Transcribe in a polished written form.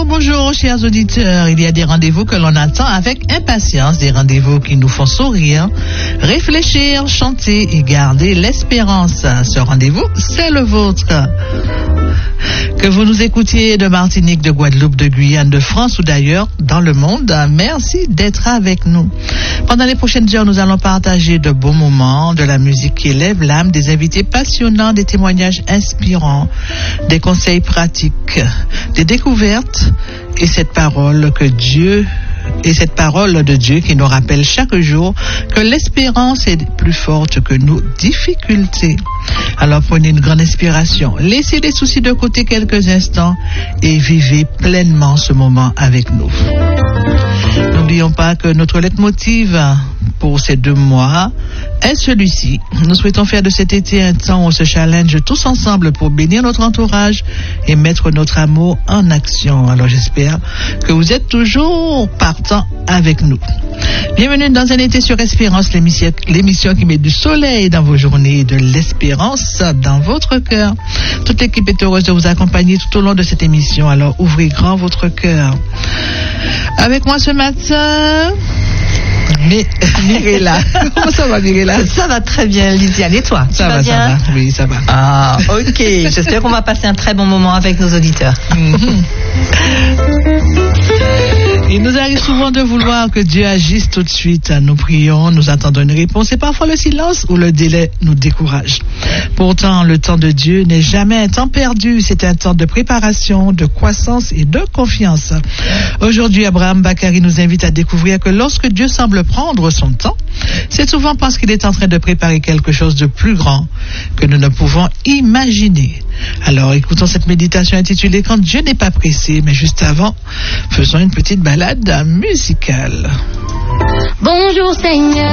bonjour, chers auditeurs. Il y a des rendez-vous que l'on attend avec impatience, des rendez-vous qui nous font sourire, réfléchir, chanter et garder l'espérance. Ce rendez-vous, c'est le vôtre. Que vous nous écoutiez de Martinique, de Guadeloupe, de Guyane, de France ou d'ailleurs dans le monde, merci d'être avec nous. Pendant les prochaines heures, nous allons partager de beaux moments, de la musique qui élève l'âme, des invités passionnants, des témoignages inspirants, des conseils pratiques, des découvertes et cette parole de Dieu qui nous rappelle chaque jour que l'espérance est plus forte que nos difficultés. Alors prenez une grande inspiration, laissez les soucis de côté quelques instants et vivez pleinement ce moment avec nous. N'oublions pas que notre leitmotiv pour ces 2 mois est celui-ci. Nous souhaitons faire de cet été un temps où on se challenge tous ensemble pour bénir notre entourage et mettre notre amour en action. Alors j'espère que vous êtes toujours partant avec nous. Bienvenue dans un été sur Espérance, l'émission qui met du soleil dans vos journées et de l'espérance dans votre cœur. Toute l'équipe est heureuse de vous accompagner tout au long de cette émission. Alors ouvrez grand votre cœur. Avec moi ce matin, Mirella. Comment ça va, Mirella? Ça va très bien, Lysiane. Et toi? Ça va bien? Oui, ça va. Ah, ok. J'espère qu'on va passer un très bon moment avec nos auditeurs. Il nous arrive souvent de vouloir que Dieu agisse tout de suite. Nous prions, nous attendons une réponse et parfois le silence ou le délai nous décourage. Pourtant, le temps de Dieu n'est jamais un temps perdu. C'est un temps de préparation, de croissance et de confiance. Aujourd'hui, Abraham Bakari nous invite à découvrir que lorsque Dieu semble prendre son temps, c'est souvent parce qu'il est en train de préparer quelque chose de plus grand que nous ne pouvons imaginer. Alors, écoutons cette méditation intitulée « Quand Dieu n'est pas pressé », mais juste avant, faisons une petite balade musicale. Bonjour Seigneur.